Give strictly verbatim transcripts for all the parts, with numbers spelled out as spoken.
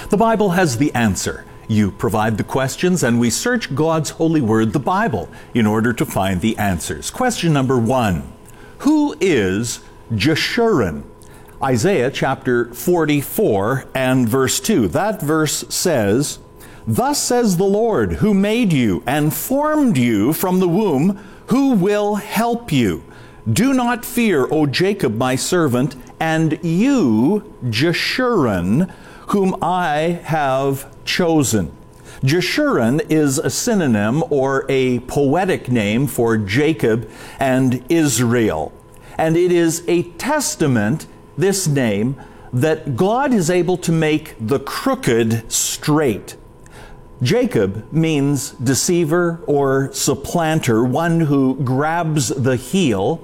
The Bible has the answer. You provide the questions, and we search God's holy word, the Bible, in order to find the answers. Question number one. Who is Jeshurun? Isaiah chapter forty-four and verse two. That verse says, "Thus says the Lord, who made you and formed you from the womb, who will help you. Do not fear, O Jacob, my servant, and you, Jeshurun, whom I have chosen." Jeshurun is a synonym or a poetic name for Jacob and Israel. And it is a testament, this name, that God is able to make the crooked straight. Jacob means deceiver or supplanter, one who grabs the heel.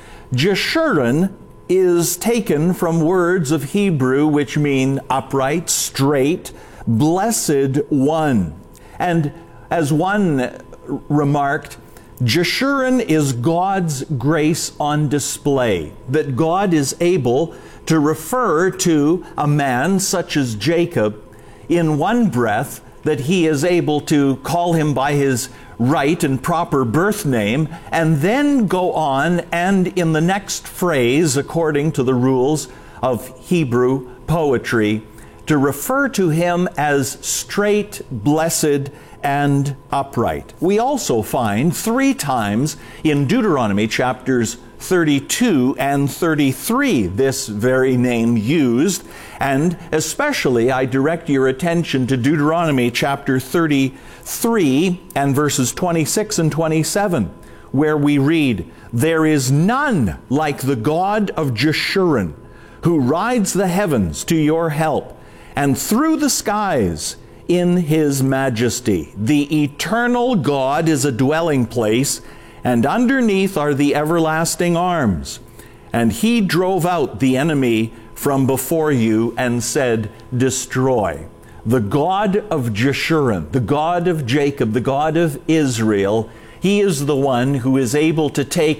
Jeshurun is taken from words of Hebrew which mean upright, straight, blessed one. And as one remarked, Jeshurun is God's grace on display, that God is able to refer to a man such as Jacob in one breath, that he is able to call him by his right and proper birth name, and then go on and in the next phrase, according to the rules of Hebrew poetry, to refer to him as straight, blessed, and upright. We also find three times in Deuteronomy chapters thirty-two and thirty-three this very name used, and especially I direct your attention to Deuteronomy chapter thirty-three and verses twenty-six and twenty-seven, where we read, "There is none like the God of Jeshurun, who rides the heavens to your help, and through the skies in his majesty. The eternal God is a dwelling place, and underneath are the everlasting arms. And he drove out the enemy from before you and said, destroy." The God of Jeshurun, the God of Jacob, the God of Israel, he is the one who is able to take